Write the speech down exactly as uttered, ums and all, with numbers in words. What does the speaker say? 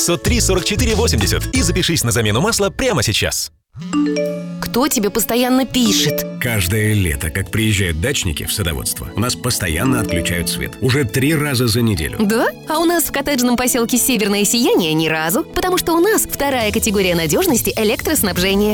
пятьсот три сорок четыре восемьдесят и запишись на замену масла прямо сейчас. Кто тебе постоянно пишет? Каждое лето, как приезжают дачники в садоводство, у нас постоянно отключают свет. Уже три раза за неделю. Да? А у нас в коттеджном поселке Северное Сияние ни разу, потому что у нас вторая категория надежности электроснабжения.